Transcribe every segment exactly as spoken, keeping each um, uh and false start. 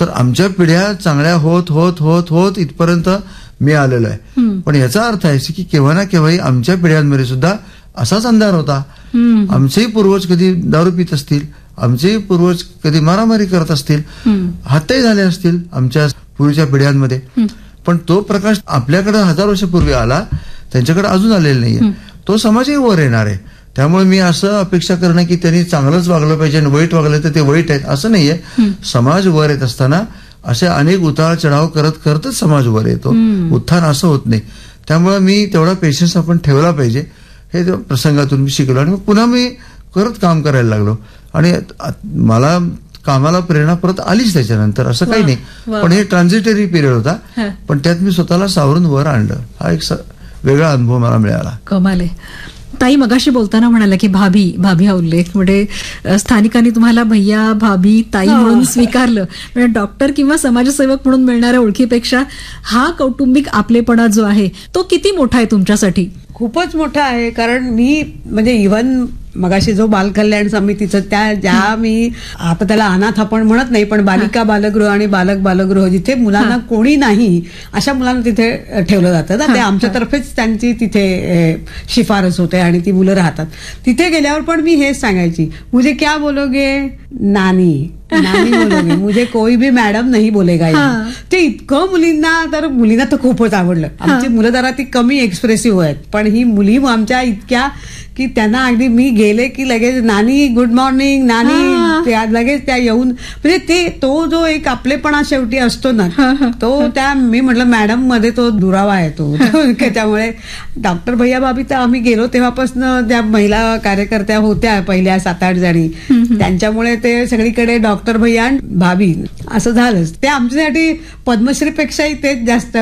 तर आमच्या पिढ्या चांगल्या होत होत होत होत इथपर्यंत मी आलेलो आहे. पण याचा अर्थ आहे की केव्हा ना केव्हाही आमच्या पिढ्यांमध्ये सुद्धा असाच अंधार होता. आमचेही पूर्वज कधी दारू पित असतील, आमचेही पूर्वज कधी मारामारी करत असतील, हत्याही झाले असतील आमच्या पूर्वीच्या पिढ्यांमध्ये. पण तो प्रकाश आपल्याकडे हजार वर्षापूर्वी आला, त्यांच्याकडे अजून आलेला नाहीये. तो समाजही वर येणार आहे. त्यामुळे मी असं अपेक्षा करणं की त्यांनी चांगलंच वागलं पाहिजे आणि वाईट वागलं तर ते वाईट आहेत असं नाहीये. समाज वर येत असताना असे अनेक उतार चढाव करत करतच समाज वर येतो. उत्थान असं होत नाही. त्यामुळे मी तेवढा पेशन्स आपण ठेवला पाहिजे हे प्रसंगातून मी शिकलो. आणि पुन्हा मी परत काम करायला लागलो आणि मला कामाला प्रेरणा परत आलीच त्याच्यानंतर, असं काही नाही. पण हे ट्रान्झिटरी पिरियड होता, पण त्यात मी स्वतःला सावरून वर आणलं. हा एक वेगळा अनुभव मला मिळाला. कमाल आहे. ताई मगाशी बोलताना म्हणाला की भाभी भाभी हा उल्लेख म्हणजे स्थानिकांनी तुम्हाला भैया भाभी ताई म्हणून स्वीकारलं. म्हणजे डॉक्टर किंवा समाजसेवक म्हणून मिळणाऱ्या ओळखीपेक्षा हा कौटुंबिक आपलेपणा जो आहे तो किती मोठा आहे तुमच्यासाठी? खूपच मोठा आहे. कारण मी म्हणजे इव्हन मगाशी जो बालकल्याण समितीचं त्या ज्या मी आता त्याला अनाथ आपण म्हणत नाही पण बालिका बालगृह आणि बालक बालगृह जिथे मुलांना कोणी नाही अशा मुलांना तिथे ठेवलं जातं ना, ते आमच्यातर्फेच त्यांची तिथे शिफारस होते आणि ती मुलं राहतात. तिथे गेल्यावर पण मी हेच सांगायची, मुझे क्या बोलोगे नानी नानी बोलोगे, मुझे कोई भी मॅडम नाही बोलेगा. ते इतकं मुलींना तर मुलींना तर खूपच आवडलं. आमची मुलं जरा ती कमी एक्सप्रेसिव्ह आहेत, पण ही मुली आमच्या इतक्या की त्यांना अगदी मी गेले की लगेच नानी गुड मॉर्निंग नानी, लगेच त्या येऊन म्हणजे ते तो जो एक आपलेपणा शेवटी असतो ना तो त्या मी म्हटलं मॅडम मध्ये तो दुरावा आहे तो. त्याच्यामुळे डॉक्टर भैया भाभी तर आम्ही गेलो तेव्हापासून त्या महिला कार्यकर्त्या होत्या पहिल्या सात आठ जणी, त्यांच्यामुळे ते सगळीकडे डॉक्टर भैया आणि भाभी असं झालंच. ते आमच्यासाठी पद्मश्रीपेक्षाही तेच जास्त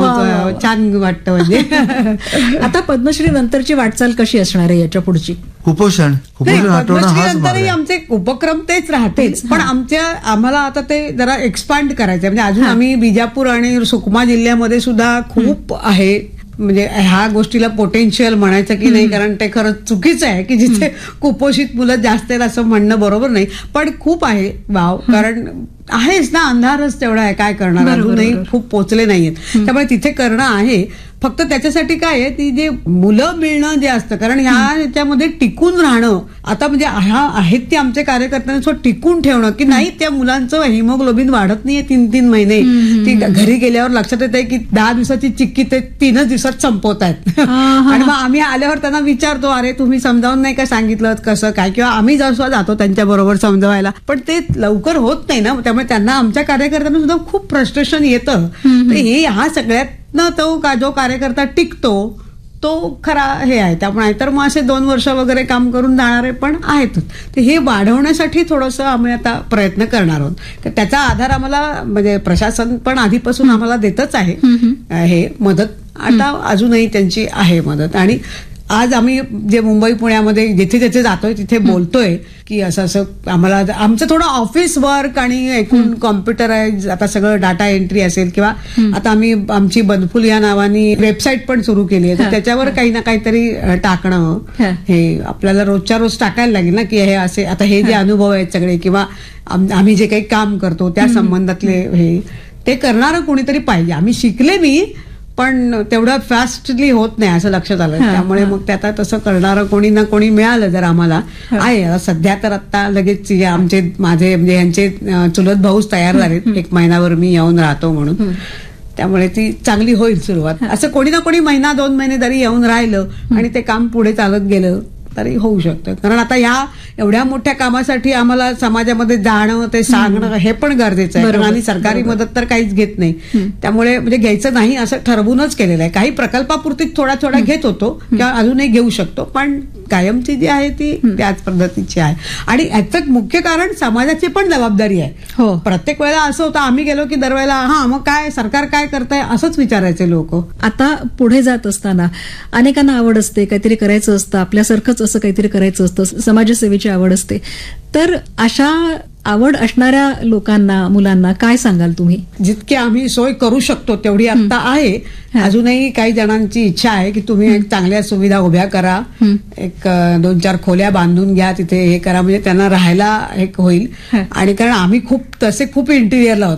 छान वाटतं. म्हणजे आता पद्मश्री नंतरची वाटचाल कशी असणार आहे याच्या पुढची? कुपोषण कुपोषण नंतरही आमचे उपक्रम तेच राहतेच, पण आमच्या आम्हाला आता ते जरा एक्सपांड करायचं. म्हणजे अजून आम्ही बिजापूर आणि सुकमा जिल्ह्यामध्ये सुद्धा खूप आहे. म्हणजे ह्या गोष्टीला पोटेन्शियल म्हणायचं की नाही, कारण ते खरंच चुकीचं आहे की जिथे कुपोषित मुलं जास्त आहेत असं म्हणणं बरोबर नाही. पण खूप आहे वाव, कारण आहेच ना, अंधारच तेवढा आहे, काय करणार, अजूनही खूप पोचले नाहीयेत. त्यामुळे तिथे करणं आहे. फक्त त्याच्यासाठी काय आहे, ती जे मुलं मिळणं जे असतं, कारण ह्या ह्याच्यामध्ये टिकून राहणं आता म्हणजे ह्या आहेत ते आमचे कार्यकर्त्यांना टिकून ठेवणं की नाही त्या मुलांचं हिमोग्लोबिन वाढत नाहीये तीन तीन महिने. ती घरी गेल्यावर लक्षात येत आहे की दहा दिवसाची चिक्की ते तीनच दिवसात संपवत आहेत. आणि मग आम्ही आल्यावर त्यांना विचारतो, अरे तुम्ही समजावून नाही का सांगितलं कसं काय, किंवा आम्ही जसं जातो त्यांच्या बरोबर समजवायला, पण ते लवकर होत नाही ना. त्यामुळे त्यांना आमच्या कार्यकर्त्यांना सुद्धा खूप फ्रस्ट्रेशन येतं. हे ह्या सगळ्यात न तो का जो कार्यकर्ता टिकतो तो खरा हे आहे. त्यामुळे तर मग असे दोन वर्ष वगैरे काम करून जाणारे पण आहेतच. तर हे वाढवण्यासाठी थोडंसं आम्ही आता प्रयत्न करणार आहोत. तर त्याचा आधार आम्हाला म्हणजे प्रशासन पण आधीपासून आम्हाला देतच आहे हे मदत. आता अजूनही त्यांची आहे मदत. आणि आज आम्ही जे मुंबई पुण्यामध्ये जिथे जिथे जातोय तिथे बोलतोय की असं असं आम्हाला आमचं थोडं ऑफिस वर्क आणि एकूण कॉम्प्युटराइज आता सगळं डाटा एंट्री असेल, किंवा आता आम्ही आमची बनफुल या नावानी वेबसाईट पण सुरू केली आहे. तर त्याच्यावर काही ना काहीतरी टाकणं हे आपल्याला रोजच्या रोज टाकायला लागेल ना, की हे असे आता हे जे अनुभव आहेत सगळे किंवा आम्ही जे काही काम करतो त्या संबंधातले हे ते करणारं कोणीतरी पाहिजे. आम्ही शिकले मी, पण तेवढं फास्टली होत नाही असं लक्षात आलं. त्यामुळे मग ते आता तसं करणारं कोणी ना कोणी मिळालं जर आम्हाला आहे. सध्या तर आता लगेच आमचे माझे म्हणजे यांचे चुलत भाऊच तयार झालेत एक महिनाभर मी येऊन राहतो म्हणून. त्यामुळे ती चांगली होईल सुरुवात. असं कोणी ना कोणी महिना दोन महिने जरी येऊन राहिलं आणि ते काम पुढे चालत गेलं तरी होऊ शकतं. कारण आता ह्या एवढ्या मोठ्या कामासाठी आम्हाला समाजामध्ये जाणं ते सांगणं हे पण गरजेचं आहे. आणि सरकारी मदत तर काहीच घेत नाही. त्यामुळे म्हणजे घ्यायचं नाही असं ठरवूनच केलेलं आहे. काही प्रकल्पापुरती थोडा थोडा घेत होतो किंवा अजूनही घेऊ शकतो, पण कायमची जी आहे ती त्याच पद्धतीची आहे. आणि याचं मुख्य कारण समाजाची पण जबाबदारी आहे. हो, प्रत्येक वेळेला असं होतं आम्ही गेलो की दरवेळेला हा मग काय सरकार काय करताय असंच विचारायचे लोक. आता पुढे जात असताना अनेकांना आवड असते, काहीतरी करायचं असतं, आपल्यासारखंच असं काहीतरी करायचं असतं, समाजसेवेची आवड असते. तर अशा आवड असणाऱ्या लोकांना मुलांना काय सांगाल तुम्ही? जितकी आम्ही सोय करू शकतो तेवढी आता आहे. अजूनही काही जणांची इच्छा आहे की तुम्ही एक चांगल्या सुविधा उभ्या करा, एक दोन चार खोल्या बांधून घ्या तिथे हे करा, म्हणजे त्यांना राहायला एक होईल. आणि कारण आम्ही खूप तसे खूप इंटिरियरला होतो